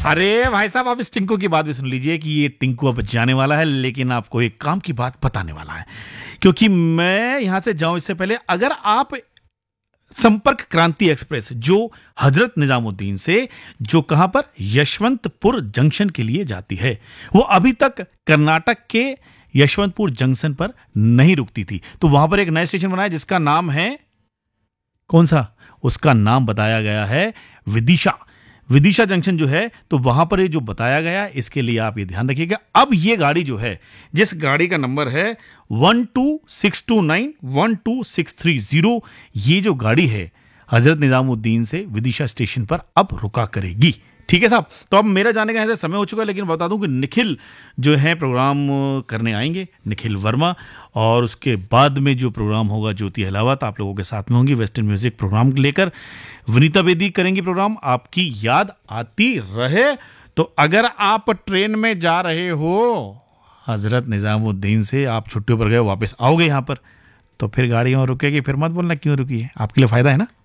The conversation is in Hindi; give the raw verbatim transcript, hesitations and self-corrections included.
अरे भाई साहब, आप इस टिंकू की बात भी सुन लीजिए कि ये टिंकू अब जाने वाला है, लेकिन आपको एक काम की बात बताने वाला है। क्योंकि मैं यहां से जाऊं इससे पहले अगर आप संपर्क क्रांति एक्सप्रेस जो हजरत निजामुद्दीन से, जो कहां पर, यशवंतपुर जंक्शन के लिए जाती है, वो अभी तक कर्नाटक के यशवंतपुर जंक्शन पर नहीं रुकती थी, तो वहां पर एक नया स्टेशन बना है जिसका नाम है, कौन सा, उसका नाम बताया गया है विदिशा। विदिशा जंक्शन जो है, तो वहां पर ये जो बताया गया, इसके लिए आप ये ध्यान रखिएगा। अब ये गाड़ी जो है, जिस गाड़ी का नंबर है one two six to nine one two six three zero, ये जो गाड़ी है हजरत निजामुद्दीन से विदिशा स्टेशन पर अब रुका करेगी। ठीक है साहब, तो अब मेरा जाने का ऐसे समय हो चुका है, लेकिन बता दूं कि निखिल जो है प्रोग्राम करने आएंगे, निखिल वर्मा, और उसके बाद में जो प्रोग्राम होगा ज्योति अहलावत आप लोगों के साथ में होंगी वेस्टर्न म्यूजिक प्रोग्राम लेकर। वनीता बेदी करेंगी प्रोग्राम, आपकी याद आती रहे। तो अगर आप ट्रेन में जा रहे हो हजरत निजामुद्दीन से, आप छुट्टियों पर गए, वापस आओगे यहाँ पर, तो फिर गाड़ी वहाँ रुकेगी, फिर मत बोलना क्यों रुकी है, आपके लिए फायदा है ना।